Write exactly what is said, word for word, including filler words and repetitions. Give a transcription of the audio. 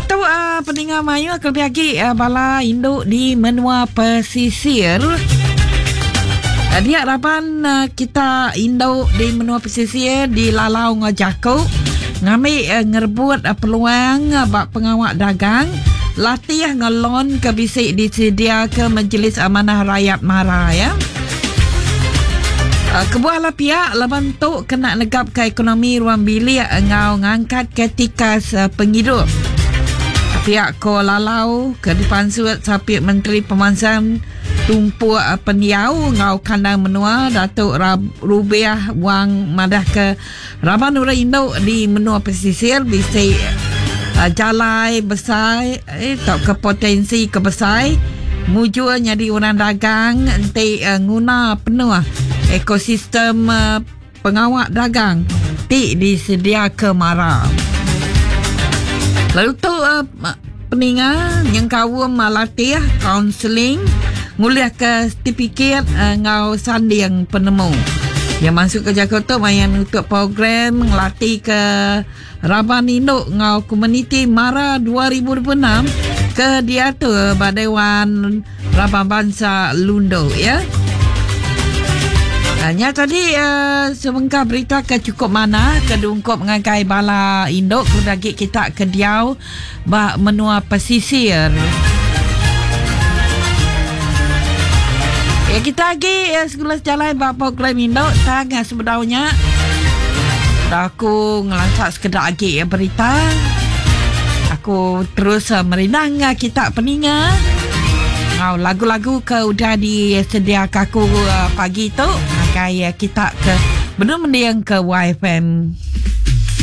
Tu uh, pendengar Mayu akan pergi uh, bala induk di menua pesisir. Uh, dia harapan uh, kita induk di menua pesisir di Lalau Ngajaku ngambil uh, ngerebut uh, peluang uh, bak pengawak dagang latih ngelon ke bisik disedia ke Majlis Amanah Rakyat Mara ya. Uh, kebuahlah pihak lebantuk kena negap ke ekonomi ruang bilik ngau ngangkat ketikas uh, penghidup. Pihak Ko Lalau ke dipansut Sapit Menteri Pemansam Tumpuk uh, Peniau ngau kandang menua Datuk Rab- Rubiah Wang madah ke Raban Ura Induk di menua pesisir bisik uh, jalai besar eh, tak ke potensi ke besar mujur nyadi orang dagang nanti uh, guna penuh ekosistem uh, pengawak dagang ti disedia ke Mara. Lalu tu uh, peninga yang kawum malatih kaunseling nguliah ke sertifikat uh, ngau sanding penemu yang masuk ke Jakarta mayan untuk program ngelatih ke Raban Induk ngau komuniti Mara dua ribu dua puluh enam ke diatur Badewan Raban Bangsa Lundo ya. Hanya tadi uh, sebengkah berita ke cukup mana ke diungkup mengagai bala induk bagi kita ke diau bak menua pesisir. Ya kita lagi ya segulas jalan bak program induk sangat sebenarnya. Dah aku ngelansak sekedar lagi ya berita. Aku terus uh, merinang uh, kita peninga. Oh, lagu-lagu ke udah disediakan aku uh, pagi tu. Makanya kita ke benar-benar yang ke Y F M.